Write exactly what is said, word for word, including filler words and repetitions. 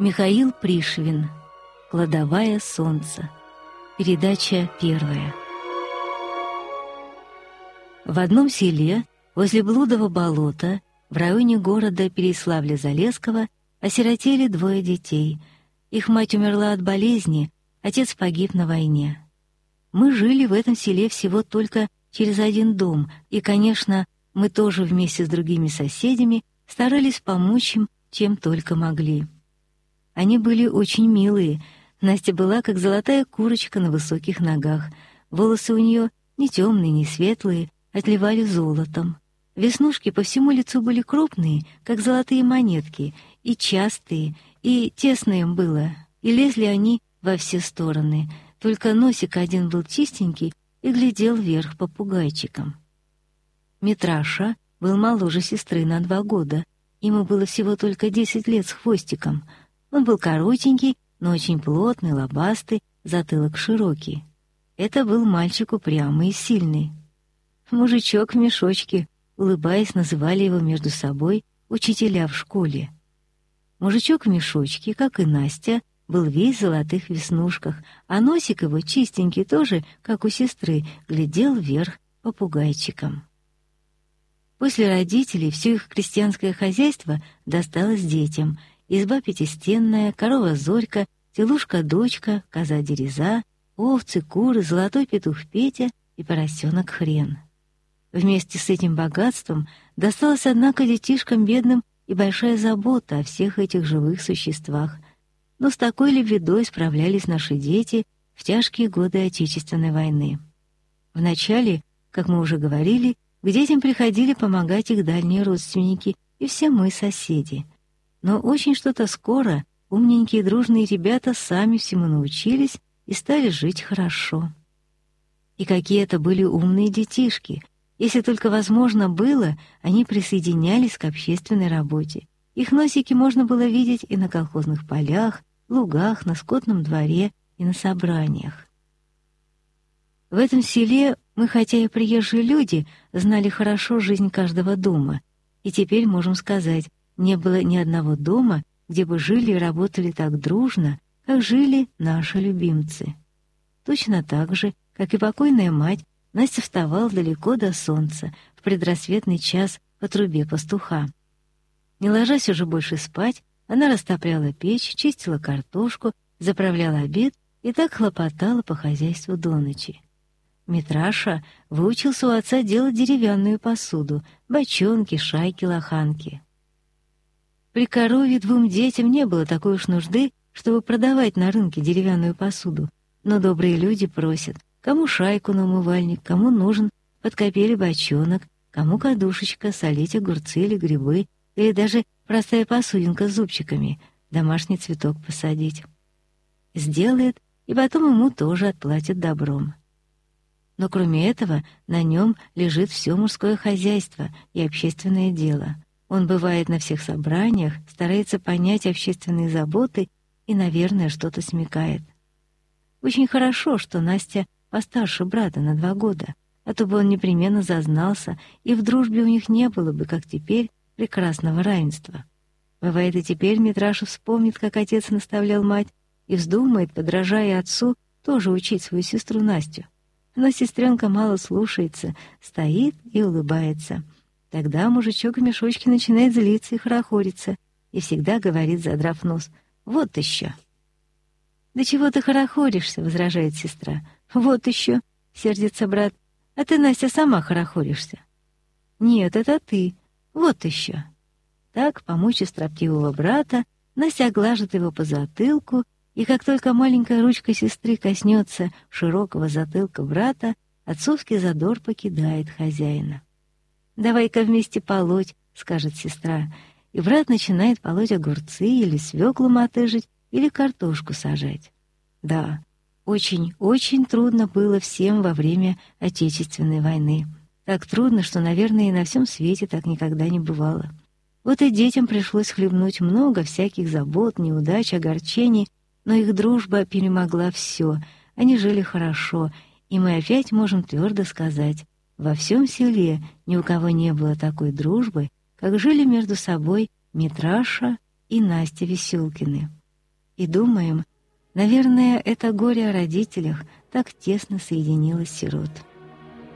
Михаил Пришвин. «Кладовая солнца». Передача первая. В одном селе, возле Блудова болота, в районе города Переяславля-Залесского, осиротели двое детей. Их мать умерла от болезни, отец погиб на войне. Мы жили в этом селе всего только через один дом, и, конечно, мы тоже вместе с другими соседями старались помочь им, чем только могли. Они были очень милые. Настя была как золотая курочка на высоких ногах. Волосы у нее не темные, не светлые, отливали золотом. Веснушки по всему лицу были крупные, как золотые монетки, и частые, и тесно им было, и лезли они во все стороны. Только носик один был чистенький и глядел вверх попугайчиком. Митраша был моложе сестры на два года. Ему было всего только десять лет с хвостиком. Он был коротенький, но очень плотный, лобастый, затылок широкий. Это был мальчик упрямый и сильный. «Мужичок в мешочке», улыбаясь, называли его между собой учителя в школе. Мужичок в мешочке, как и Настя, был весь в золотых веснушках, а носик его, чистенький тоже, как у сестры, глядел вверх попугайчиком. После родителей все их крестьянское хозяйство досталось детям. Изба пятистенная, корова Зорька, телушка-дочка, коза Дереза, овцы, куры, золотой петух Петя и поросенок Хрен. Вместе с этим богатством досталась, однако, детишкам бедным и большая забота о всех этих живых существах. Но с такой ли бедой справлялись наши дети в тяжкие годы Отечественной войны? Вначале, как мы уже говорили, к детям приходили помогать их дальние родственники и все мы, соседи. Но очень что-то скоро умненькие дружные ребята сами всему научились и стали жить хорошо. И какие это были умные детишки! Если только возможно было, они присоединялись к общественной работе. Их носики можно было видеть и на колхозных полях, лугах, на скотном дворе и на собраниях. В этом селе мы, хотя и приезжие люди, знали хорошо жизнь каждого дома, и теперь можем сказать, не было ни одного дома, где бы жили и работали так дружно, как жили наши любимцы. Точно так же, как и покойная мать, Настя вставала далеко до солнца, в предрассветный час по трубе пастуха. Не ложась уже больше спать, она растопляла печь, чистила картошку, заправляла обед и так хлопотала по хозяйству до ночи. Митраша выучился у отца делать деревянную посуду, бочонки, шайки, лоханки. При корове двум детям не было такой уж нужды, чтобы продавать на рынке деревянную посуду, но добрые люди просят, кому шайку на умывальник, кому нужен подкопели бочонок, кому кадушечка, солить огурцы или грибы, или даже простая посудинка с зубчиками, домашний цветок посадить. Сделает, и потом ему тоже отплатят добром. Но кроме этого на нем лежит все мужское хозяйство и общественное дело. Он бывает на всех собраниях, старается понять общественные заботы и, наверное, что-то смекает. Очень хорошо, что Настя постарше брата на два года, а то бы он непременно зазнался, и в дружбе у них не было бы, как теперь, прекрасного равенства. Бывает, и теперь Митраша вспомнит, как отец наставлял мать, и вздумает, подражая отцу, тоже учить свою сестру Настю. Но сестренка мало слушается, стоит и улыбается. Тогда мужичок в мешочке начинает злиться и хорохориться, и всегда говорит, задрав нос: «Вот еще». «Да чего ты хорохоришься?» — возражает сестра. «Вот еще», — сердится брат. «А ты, Настя, сама хорохоришься». «Нет, это ты. Вот еще». Так, помочь строптивого брата, Настя глажет его по затылку, и как только маленькая ручка сестры коснется широкого затылка брата, отцовский задор покидает хозяина. «Давай-ка вместе полоть», — скажет сестра, и брат начинает полоть огурцы или свеклу мотыжить, или картошку сажать. Да, очень-очень трудно было всем во время Отечественной войны. Так трудно, что, наверное, и на всем свете так никогда не бывало. Вот и детям пришлось хлебнуть много всяких забот, неудач, огорчений, но их дружба перемогла все. Они жили хорошо, и мы опять можем твердо сказать, во всем селе ни у кого не было такой дружбы, как жили между собой Митраша и Настя Веселкины. и думаем, наверное, это горе о родителях так тесно соединило сирот.